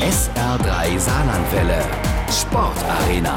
SR3 Saarlandwelle. Sportarena.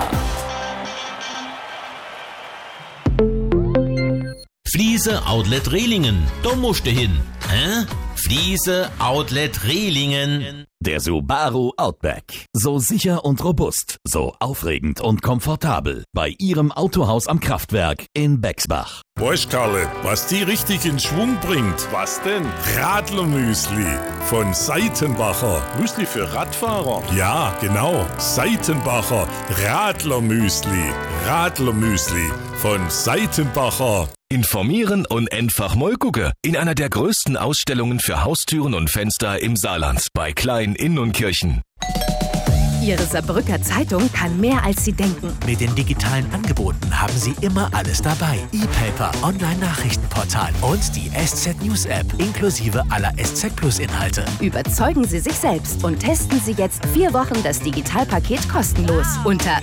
Fliese Outlet Rehlingen, da musst du hin. Hä? Fliese Outlet Rehlingen. Der Subaru Outback. So sicher und robust, so aufregend und komfortabel. Bei Ihrem Autohaus am Kraftwerk in Bexbach. Weißt Karle, was die richtig in Schwung bringt? Was denn? Radlermüsli von Seitenbacher. Müsli für Radfahrer? Ja, genau. Seitenbacher Radlermüsli. Radlermüsli von Seitenbacher. Informieren und einfach mal gucken. In einer der größten Ausstellungen für Haustüren und Fenster im Saarland. Bei Klein Inn und Kirchen. Ihre Saarbrücker Zeitung kann mehr, als Sie denken. Mit den digitalen Angeboten haben Sie immer alles dabei. E-Paper, Online-Nachrichtenportal und die SZ News App inklusive aller SZ Plus Inhalte. Überzeugen Sie sich selbst und testen Sie jetzt 4 Wochen das Digitalpaket kostenlos unter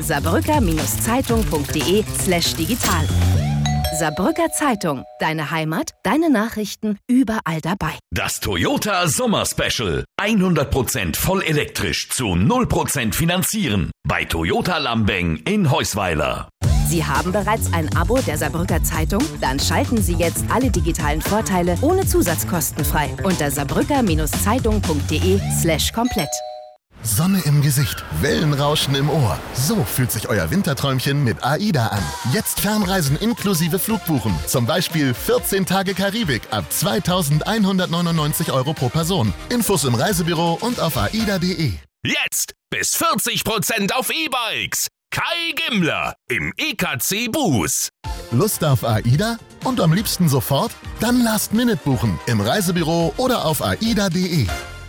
saarbrücker-zeitung.de/digital. Saarbrücker Zeitung. Deine Heimat, deine Nachrichten, überall dabei. Das Toyota Sommer Special. 100% voll elektrisch zu 0% finanzieren. Bei Toyota Lambeng in Heusweiler. Sie haben bereits ein Abo der Saarbrücker Zeitung? Dann schalten Sie jetzt alle digitalen Vorteile ohne Zusatzkosten frei unter saarbrücker-zeitung.de/komplett. Sonne im Gesicht, Wellenrauschen im Ohr. So fühlt sich euer Winterträumchen mit AIDA an. Jetzt Fernreisen inklusive Flugbuchen. Zum Beispiel 14 Tage Karibik ab 2.199 € pro Person. Infos im Reisebüro und auf aida.de. Jetzt bis 40% auf E-Bikes. Kai Gimmler im EKC Bus. Lust auf AIDA? Und am liebsten sofort? Dann Last-Minute buchen im Reisebüro oder auf aida.de.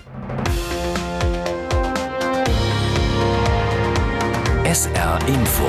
SR Info.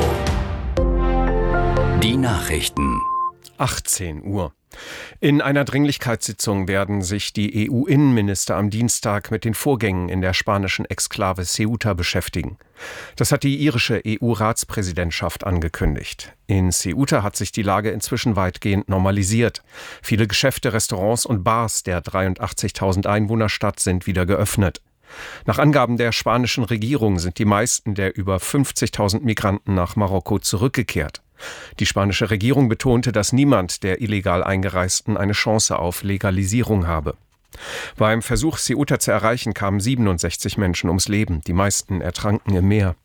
Die Nachrichten. 18 Uhr. In einer Dringlichkeitssitzung werden sich die EU-Innenminister am Dienstag mit den Vorgängen in der spanischen Exklave Ceuta beschäftigen. Das hat die irische EU-Ratspräsidentschaft angekündigt. In Ceuta hat sich die Lage inzwischen weitgehend normalisiert. Viele Geschäfte, Restaurants und Bars der 83.000 Einwohnerstadt sind wieder geöffnet. Nach Angaben der spanischen Regierung sind die meisten der über 50.000 Migranten nach Marokko zurückgekehrt. Die spanische Regierung betonte, dass niemand der illegal Eingereisten eine Chance auf Legalisierung habe. Beim Versuch, Ceuta zu erreichen, kamen 67 Menschen ums Leben. Die meisten ertranken im Meer.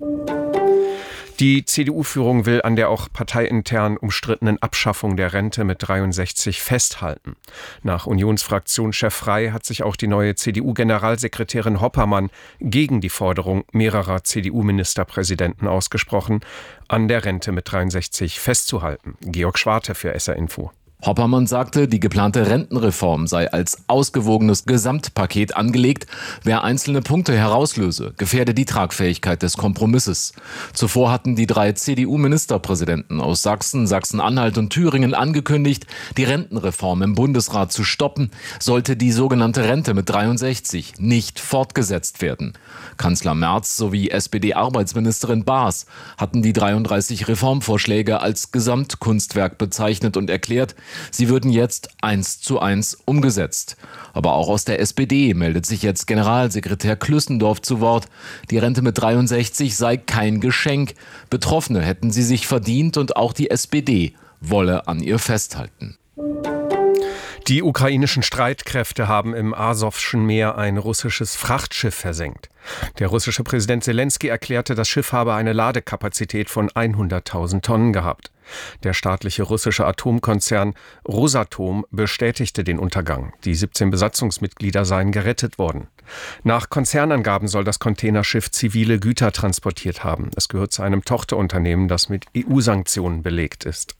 Die CDU-Führung will an der auch parteiintern umstrittenen Abschaffung der Rente mit 63 festhalten. Nach Unionsfraktionschef Frey hat sich auch die neue CDU-Generalsekretärin Hoppermann gegen die Forderung mehrerer CDU-Ministerpräsidenten ausgesprochen, an der Rente mit 63 festzuhalten. Georg Schwarte für SR Info. Hoppermann sagte, die geplante Rentenreform sei als ausgewogenes Gesamtpaket angelegt. Wer einzelne Punkte herauslöse, gefährde die Tragfähigkeit des Kompromisses. Zuvor hatten die 3 CDU-Ministerpräsidenten aus Sachsen, Sachsen-Anhalt und Thüringen angekündigt, die Rentenreform im Bundesrat zu stoppen, sollte die sogenannte Rente mit 63 nicht fortgesetzt werden. Kanzler Merz sowie SPD-Arbeitsministerin Baas hatten die 33 Reformvorschläge als Gesamtkunstwerk bezeichnet und erklärt, sie würden jetzt 1:1 umgesetzt. Aber auch aus der SPD meldet sich jetzt Generalsekretär Klüssendorf zu Wort. Die Rente mit 63 sei kein Geschenk. Betroffene hätten sie sich verdient und auch die SPD wolle an ihr festhalten. Die ukrainischen Streitkräfte haben im Asowschen Meer ein russisches Frachtschiff versenkt. Der russische Präsident Selenskyj erklärte, das Schiff habe eine Ladekapazität von 100.000 Tonnen gehabt. Der staatliche russische Atomkonzern Rosatom bestätigte den Untergang. Die 17 Besatzungsmitglieder seien gerettet worden. Nach Konzernangaben soll das Containerschiff zivile Güter transportiert haben. Es gehört zu einem Tochterunternehmen, das mit EU-Sanktionen belegt ist.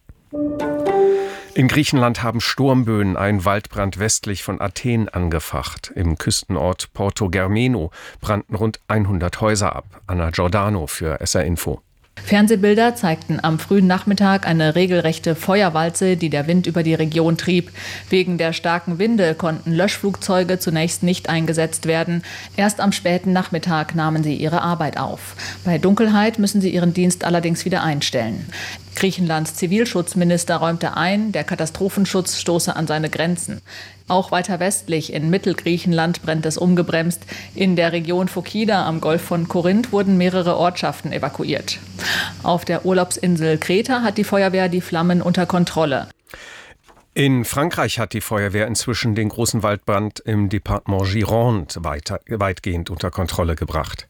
In Griechenland haben Sturmböen einen Waldbrand westlich von Athen angefacht. Im Küstenort Porto Germeno brannten rund 100 Häuser ab. Anna Giordano für SR Info. Fernsehbilder zeigten am frühen Nachmittag eine regelrechte Feuerwalze, die der Wind über die Region trieb. Wegen der starken Winde konnten Löschflugzeuge zunächst nicht eingesetzt werden. Erst am späten Nachmittag nahmen sie ihre Arbeit auf. Bei Dunkelheit müssen sie ihren Dienst allerdings wieder einstellen. Griechenlands Zivilschutzminister räumte ein, der Katastrophenschutz stoße an seine Grenzen. Auch weiter westlich in Mittelgriechenland brennt es ungebremst. In der Region Phokida am Golf von Korinth wurden mehrere Ortschaften evakuiert. Auf der Urlaubsinsel Kreta hat die Feuerwehr die Flammen unter Kontrolle. In Frankreich hat die Feuerwehr inzwischen den großen Waldbrand im Departement Gironde weitgehend unter Kontrolle gebracht.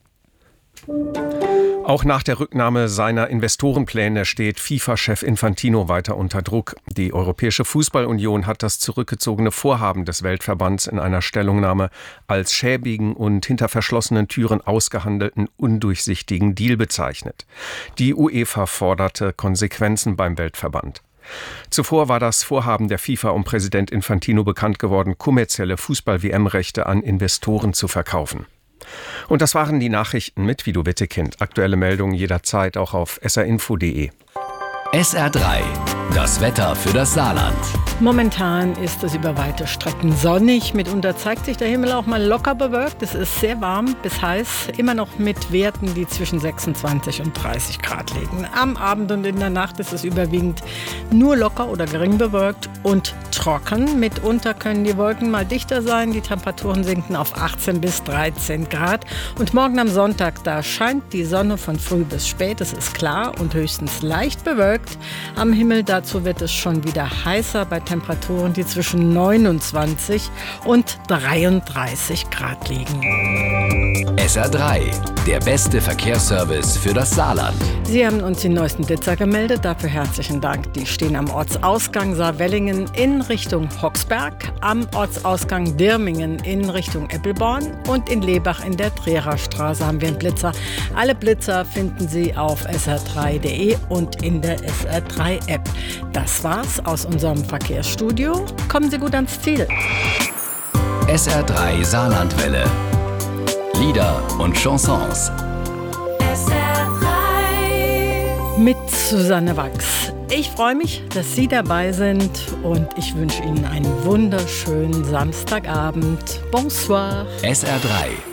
Auch nach der Rücknahme seiner Investorenpläne steht FIFA-Chef Infantino weiter unter Druck. Die Europäische Fußballunion hat das zurückgezogene Vorhaben des Weltverbands in einer Stellungnahme als schäbigen und hinter verschlossenen Türen ausgehandelten, undurchsichtigen Deal bezeichnet. Die UEFA forderte Konsequenzen beim Weltverband. Zuvor war das Vorhaben der FIFA um Präsident Infantino bekannt geworden, kommerzielle Fußball-WM-Rechte an Investoren zu verkaufen. Und das waren die Nachrichten mit Vido Wittekind. Aktuelle Meldungen jederzeit auch auf srinfo.de. SR3, das Wetter für das Saarland. Momentan ist es über weite Strecken sonnig. Mitunter zeigt sich der Himmel auch mal locker bewölkt. Es ist sehr warm bis heiß, immer noch mit Werten, die zwischen 26 und 30 Grad liegen. Am Abend und in der Nacht ist es überwiegend nur locker oder gering bewölkt und trocken. Mitunter können die Wolken mal dichter sein. Die Temperaturen sinken auf 18 bis 13 Grad. Und morgen am Sonntag, da scheint die Sonne von früh bis spät. Es ist klar und höchstens leicht bewölkt. Am Himmel dazu wird es schon wieder heißer bei Temperaturen, die zwischen 29 und 33 Grad liegen. SR3, der beste Verkehrsservice für das Saarland. Sie haben uns die neuesten Blitzer gemeldet, dafür herzlichen Dank. Die stehen am Ortsausgang Saarwellingen in Richtung Hoxberg, am Ortsausgang Dirmingen in Richtung Eppelborn und in Lebach in der Trierer Straße haben wir einen Blitzer. Alle Blitzer finden Sie auf sr3.de und in der SR3-App. Das war's aus unserem Verkehrsstudio. Kommen Sie gut ans Ziel. SR3 Saarlandwelle. Lieder und Chansons. Mit Susanne Wachs. Ich freue mich, dass Sie dabei sind und ich wünsche Ihnen einen wunderschönen Samstagabend. Bonsoir. SR3